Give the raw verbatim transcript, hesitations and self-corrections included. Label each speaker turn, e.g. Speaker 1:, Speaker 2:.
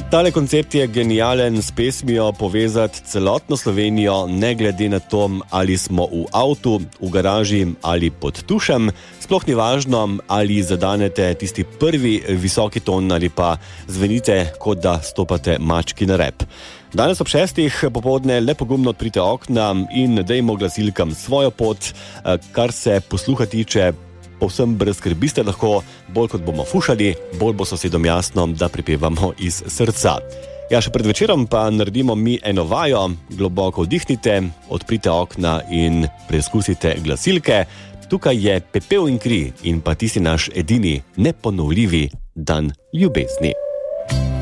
Speaker 1: Tale koncept je genijalen, s pesmijo povezati celotno Slovenijo, ne glede na to, ali smo v avtu, v garaži ali pod tušem. Sploh ni važno, ali zadanete tisti prvi visoki ton ali pa zvenite, kot da stopate mački na rep. Danes ob šestih popoldne le pogumno odprite okna in dejmo glasilkam svojo pot, kar se posluha tiče. Povsem brez skrbi ste lahko, bolj kot bomo fušali, bolj bo sosedom jasno, da pripevamo iz srca. Ja, še pred večerom pa naredimo mi eno vajo, globoko vdihnite, odprite okna in preizkusite glasilke. Tukaj je Pepel in kri in pa tisti naš edini neponovljivi dan ljubezni.